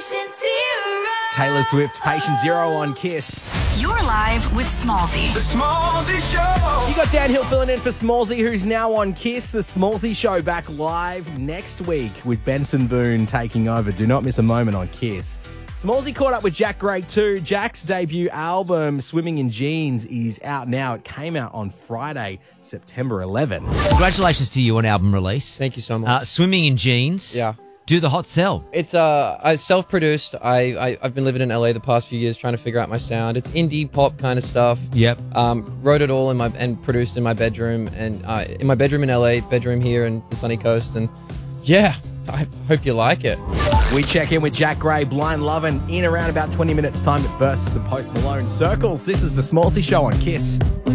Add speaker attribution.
Speaker 1: Patient Zero.
Speaker 2: Taylor Swift, Patient Zero on Kiss.
Speaker 3: You're live with Smallsy.
Speaker 4: The Smallsy Show.
Speaker 2: You got Downhill filling in for Smallsy, who's now on Kiss. The Smallsy Show back live next week with Benson Boone taking over. Do not miss a moment on Kiss. Smallsy caught up with Jack Gray too. Jack's debut album, Swimming in Jeans, is out now. It came out on Friday, September 11.
Speaker 5: Congratulations to you on album release.
Speaker 6: Thank you so much.
Speaker 5: Swimming in Jeans.
Speaker 6: Yeah.
Speaker 5: Do the hot sell.
Speaker 6: It's I self-produced. I've been living in LA the past few years trying to figure out my sound. It's indie pop kind of stuff.
Speaker 5: Yep.
Speaker 6: Wrote it all and produced in my bedroom and in my bedroom in LA, bedroom here in the sunny coast, and yeah, I hope you like it.
Speaker 2: We check in with Jack Gray, Blind Lovin', in around about 20 minutes time. But first, some Post Malone Circles. This is the Smallsy Show on Kiss.